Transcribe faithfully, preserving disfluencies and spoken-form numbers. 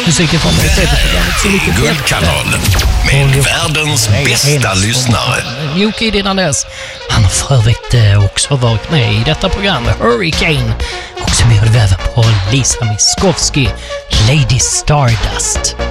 musiken från Guldkanalen Guldkanalen med världens bästa lyssnare. Jocke innan dess. Han har för övrigt också varit med i detta program, Hurricane. Och så bjöd vi även på Lisa Miskovsky, Lady Stardust.